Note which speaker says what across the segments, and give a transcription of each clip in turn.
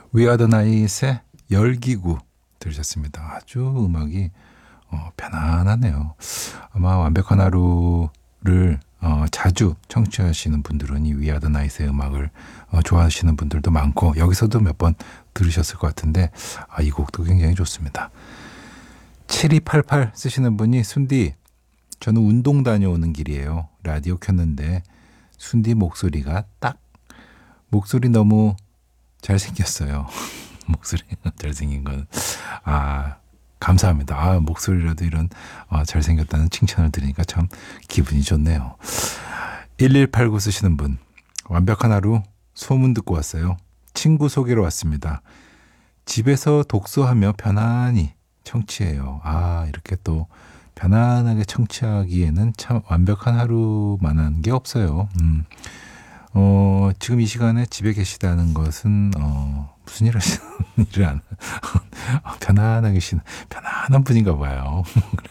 Speaker 1: We Are the Night의 열기구 들으셨습니다. 아주 음악이 편안하네요. 아마 완벽한 하루를 자주 청취하시는 분들은 이 We Are the Night의 음악을 좋아하시는 분들도 많고 여기서도 몇 번 들으셨을 것 같은데 이 곡도 굉장히 좋습니다. 7288 쓰시는 분이 순디 저는 운동 다녀오는 길이에요. 라디오 켰는데 순디 목소리가 목소리 너무 잘생겼어요. 목소리가 잘생긴 건 감사합니다. 목소리라도 이런 잘생겼다는 칭찬을 들으니까 참 기분이 좋네요. 1189 쓰시는 분 완벽한 하루 소문 듣고 왔어요. 친구 소개로 왔습니다. 집에서 독서하며 편안히 청취해요. 이렇게 또 편안하게 청취하기에는 참 완벽한 하루만한 게 없어요. 지금 이 시간에 집에 계시다는 것은 무슨 일을 하시는 일을 안 편안하게 계시는 편안한 분인가 봐요.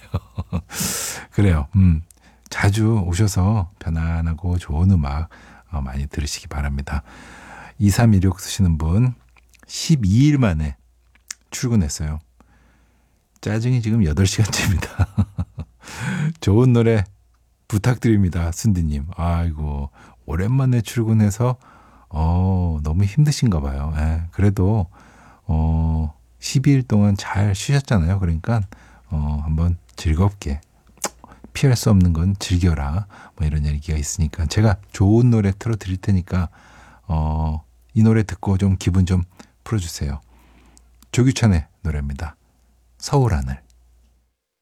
Speaker 1: 그래요. 자주 오셔서 편안하고 좋은 음악 많이 들으시기 바랍니다. 2316 쓰시는 분 12일 만에 출근했어요. 짜증이 지금 8시간째입니다. 좋은 노래 부탁드립니다. 순디님. 아이고 오랜만에 출근해서 너무 힘드신가 봐요. 그래도 12일 동안 잘 쉬셨잖아요. 그러니까 한번 즐겁게 피할 수 없는 건 즐겨라. 뭐 이런 얘기가 있으니까 제가 좋은 노래 틀어드릴 테니까 이 노래 듣고 좀 기분 좀 풀어주세요. 조규찬의 노래입니다. 서울 하늘.